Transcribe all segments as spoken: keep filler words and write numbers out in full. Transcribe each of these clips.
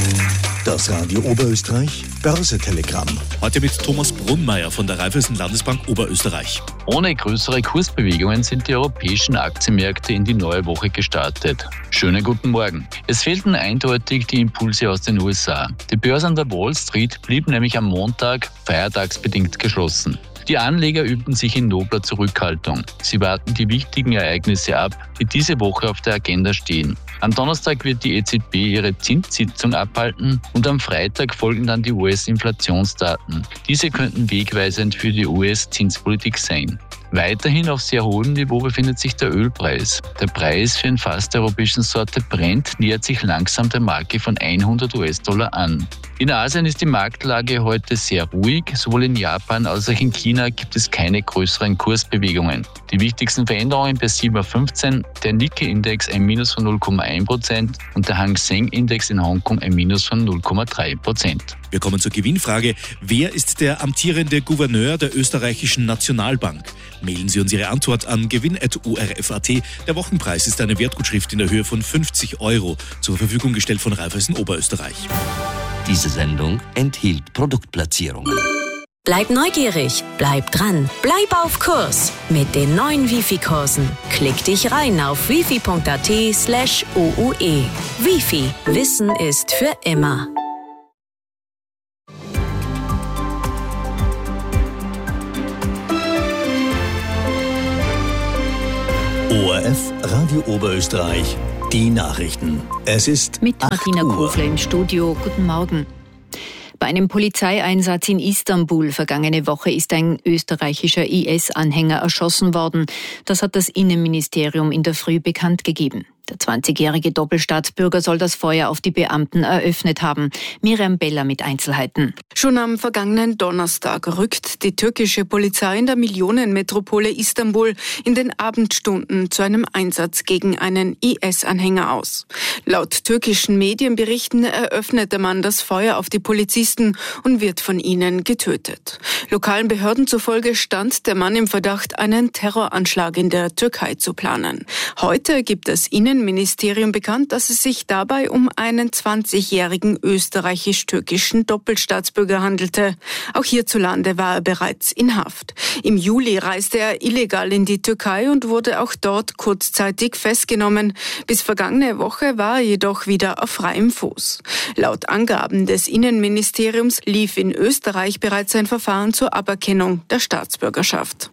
Das Radio Oberösterreich Börse-Telegramm. Heute mit Thomas Brunmeier von der Raiffeisen Landesbank Oberösterreich. Ohne größere Kursbewegungen sind die europäischen Aktienmärkte in die neue Woche gestartet. Schönen guten Morgen. Es fehlten eindeutig die Impulse aus den U S A. Die Börse an der Wall Street blieb nämlich am Montag feiertagsbedingt geschlossen. Die Anleger übten sich in nobler Zurückhaltung. Sie warten die wichtigen Ereignisse ab, die diese Woche auf der Agenda stehen. Am Donnerstag wird die E Z B ihre Zinssitzung abhalten und am Freitag folgen dann die U S-Inflationsdaten. Diese könnten wegweisend für die U S-Zinspolitik sein. Weiterhin auf sehr hohem Niveau befindet sich der Ölpreis. Der Preis für ein Fass der europäischen Sorte Brent nähert sich langsam der Marke von hundert US-Dollar an. In Asien ist die Marktlage heute sehr ruhig. Sowohl in Japan als auch in China gibt es keine größeren Kursbewegungen. Die wichtigsten Veränderungen bei sieben Uhr fünfzehn, der Nikkei-Index ein Minus von null Komma eins Prozent und der Hang Seng-Index in Hongkong ein Minus von null Komma drei Prozent. Wir kommen zur Gewinnfrage. Wer ist der amtierende Gouverneur der österreichischen Nationalbank? Mailen Sie uns Ihre Antwort an gewinn at o r f punkt a t. Der Wochenpreis ist eine Wertgutschrift in der Höhe von fünfzig Euro, zur Verfügung gestellt von Raiffeisen Oberösterreich. Diese Sendung enthielt Produktplatzierungen. Bleib neugierig, bleib dran, bleib auf Kurs mit den neuen Wifi-Kursen. Klick dich rein auf wifi punkt a t slash o u e. Wifi, Wissen ist für immer. O R F Radio Oberösterreich, die Nachrichten. Es ist mit Martina Kofler im Studio. Guten Morgen. Bei einem Polizeieinsatz in Istanbul vergangene Woche ist ein österreichischer I S-Anhänger erschossen worden. Das hat das Innenministerium in der Früh bekannt gegeben. Der zwanzigjährige Doppelstaatsbürger soll das Feuer auf die Beamten eröffnet haben. Miriam Beller mit Einzelheiten. Schon am vergangenen Donnerstag rückt die türkische Polizei in der Millionenmetropole Istanbul in den Abendstunden zu einem Einsatz gegen einen I S-Anhänger aus. Laut türkischen Medienberichten eröffnet der Mann das Feuer auf die Polizisten und wird von ihnen getötet. Lokalen Behörden zufolge stand der Mann im Verdacht, einen Terroranschlag in der Türkei zu planen. Heute gibt es Innenministerium bekannt, dass es sich dabei um einen zwanzigjährigen österreichisch-türkischen Doppelstaatsbürger handelte. Auch hierzulande war er bereits in Haft. Im Juli reiste er illegal in die Türkei und wurde auch dort kurzzeitig festgenommen. Bis vergangene Woche war er jedoch wieder auf freiem Fuß. Laut Angaben des Innenministeriums lief in Österreich bereits ein Verfahren zur Aberkennung der Staatsbürgerschaft.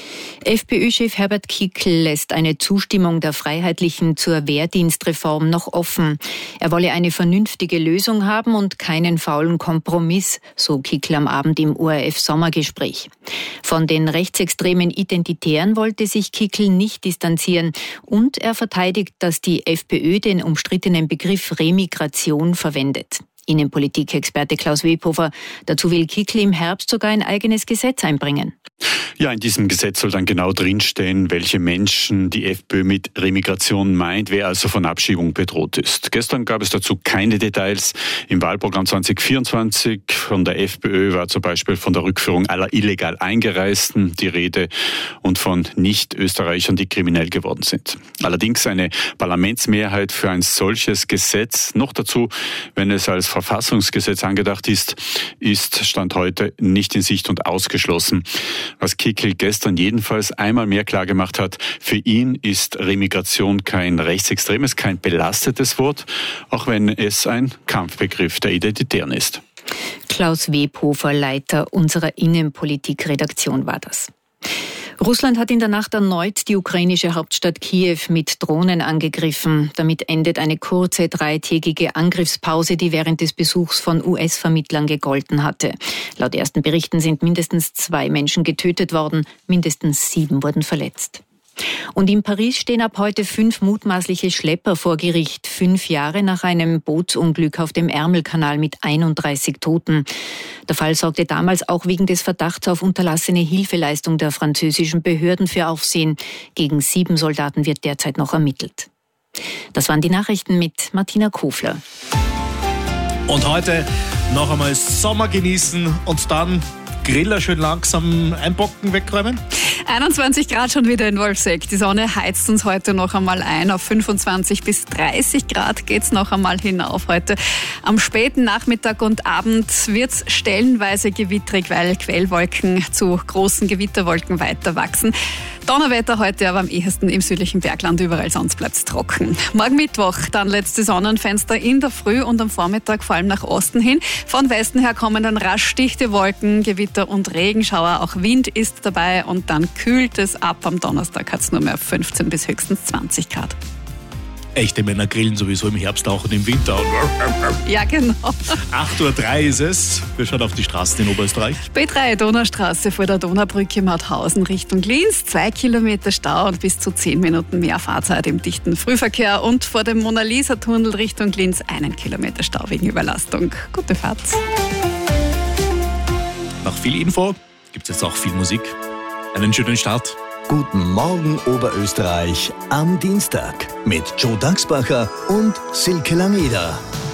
FPÖ-Chef Herbert Kickl lässt eine Zustimmung der Freiheitlichen zur Wehrdienstreform noch offen. Er wolle eine vernünftige Lösung haben und keinen faulen Kompromiss, so Kickl am Abend im O R F-Sommergespräch. Von den rechtsextremen Identitären wollte sich Kickl nicht distanzieren und er verteidigt, dass die FPÖ den umstrittenen Begriff Remigration verwendet. Innenpolitik-Experte Klaus Webhofer. Dazu will Kickl im Herbst sogar ein eigenes Gesetz einbringen. Ja, in diesem Gesetz soll dann genau drinstehen, welche Menschen die FPÖ mit Remigration meint, wer also von Abschiebung bedroht ist. Gestern gab es dazu keine Details. Im Wahlprogramm zwanzig vierundzwanzig von der FPÖ war zum Beispiel von der Rückführung aller illegal Eingereisten die Rede und von Nicht-Österreichern, die kriminell geworden sind. Allerdings eine Parlamentsmehrheit für ein solches Gesetz, noch dazu, wenn es als Verfassungsgesetz angedacht ist, ist Stand heute nicht in Sicht und ausgeschlossen. Was Kickl gestern jedenfalls einmal mehr klargemacht hat, für ihn ist Remigration kein rechtsextremes, kein belastetes Wort, auch wenn es ein Kampfbegriff der Identitären ist. Klaus Webhofer, Leiter unserer Innenpolitik-Redaktion, war das. Russland hat in der Nacht erneut die ukrainische Hauptstadt Kiew mit Drohnen angegriffen. Damit endet eine kurze dreitägige Angriffspause, die während des Besuchs von U S-Vermittlern gegolten hatte. Laut ersten Berichten sind mindestens zwei Menschen getötet worden, mindestens sieben wurden verletzt. Und in Paris stehen ab heute fünf mutmaßliche Schlepper vor Gericht, fünf Jahre nach einem Bootsunglück auf dem Ärmelkanal mit einunddreißig Toten. Der Fall sorgte damals auch wegen des Verdachts auf unterlassene Hilfeleistung der französischen Behörden für Aufsehen. Gegen sieben Soldaten wird derzeit noch ermittelt. Das waren die Nachrichten mit Martina Kofler. Und heute noch einmal Sommer genießen und dann Griller schön langsam einbocken, wegräumen? einundzwanzig Grad schon wieder in Wolfsegg. Die Sonne heizt uns heute noch einmal ein. Auf fünfundzwanzig bis dreißig Grad geht's noch einmal hinauf heute. Am späten Nachmittag und Abend wird's stellenweise gewittrig, weil Quellwolken zu großen Gewitterwolken weiter wachsen. Donnerwetter heute aber am ehesten im südlichen Bergland, überall sonst bleibt's trocken. Morgen Mittwoch dann letzte Sonnenfenster in der Früh und am Vormittag vor allem nach Osten hin. Von Westen her kommen dann rasch dichte Wolken, Gewitter und Regenschauer. Auch Wind ist dabei und dann kühlt es ab. Am Donnerstag hat's nur mehr fünfzehn bis höchstens zwanzig Grad. Echte Männer grillen sowieso im Herbst auch und im Winter. Ja, genau. acht Uhr drei ist es. Wir schauen auf die Straßen in Oberösterreich. B drei Donaustraße vor der Donaubrücke Mauthausen Richtung Linz. Zwei Kilometer Stau und bis zu zehn Minuten mehr Fahrzeit im dichten Frühverkehr. Und vor dem Mona-Lisa-Tunnel Richtung Linz einen Kilometer Stau wegen Überlastung. Gute Fahrt. Nach viel Info gibt es jetzt auch viel Musik. Einen schönen Start. Guten Morgen Oberösterreich am Dienstag mit Joe Dachsbacher und Silke Langeder.